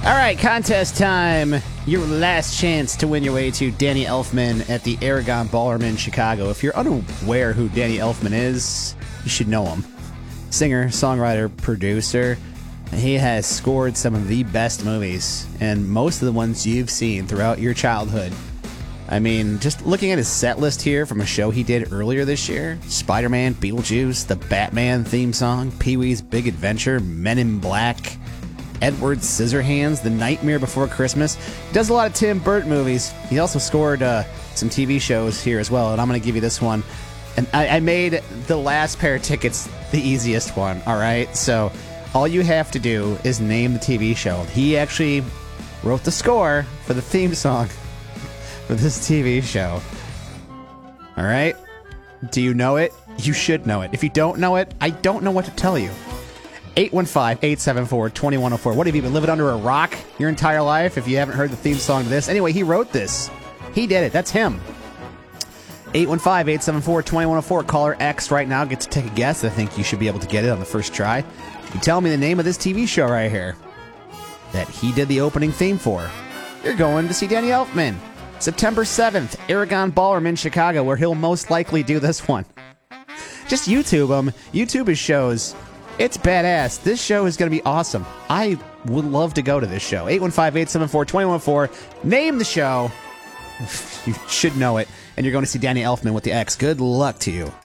All right, contest time. Your last chance to win your way to Danny Elfman at the Aragon Ballroom in Chicago. If you're unaware who Danny Elfman is, you should know him. Singer, songwriter, producer. He has scored some of the best movies, and most of the ones you've seen throughout your childhood. I mean, just looking at his set list here from a show he did earlier this year, Spider-Man, Beetlejuice, the Batman theme song, Pee-wee's Big Adventure, Men in Black, Edward Scissorhands, The Nightmare Before Christmas. He does a lot of Tim Burton movies. He also scored some TV shows here as well, and I'm going to give you this one. And I made the last pair of tickets the easiest one, all right? So all you have to do is name the TV show. He actually wrote the score for the theme song for this TV show. All right? Do you know it? You should know it. If you don't know it, I don't know what to tell you. 815-874-2104. What, have you been living under a rock your entire life if you haven't heard the theme song to this? Anyway, he wrote this. He did it. That's him. 815-874-2104. Caller X right now gets to take a guess. I think you should be able to get it on the first try. You tell me the name of this TV show right here that he did the opening theme for. You're going to see Danny Elfman. September 7th, Aragon Ballroom in Chicago, where he'll most likely do this one. Just YouTube him. YouTube his shows. It's badass. This show is going to be awesome. I would love to go to this show. 815-874-2104. Name the show. You should know it. And you're going to see Danny Elfman with the X. Good luck to you.